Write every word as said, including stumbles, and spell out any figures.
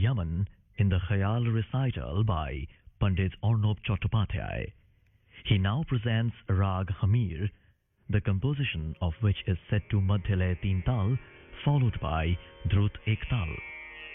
Yaman in the Khayal recital by Pandit Arnob Chattopadhyay. He now presents Rag Hamir, the composition of which is set to Madhyalaya Teen Tal, followed by Drut Ek Tal.